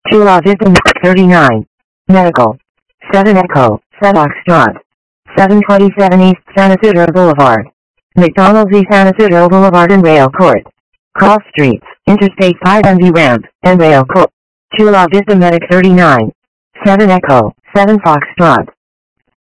Chula Vista 39. Medical. 7 Echo, 7 Foxtrot. 727 East San Isidro Boulevard. McDonald's East San Isidro Boulevard and Rail Court. Cross Streets, Interstate 5 MV Ramp, and Rail Court. Chula Vista Medic 39. 7 Echo, 7 Foxtrot.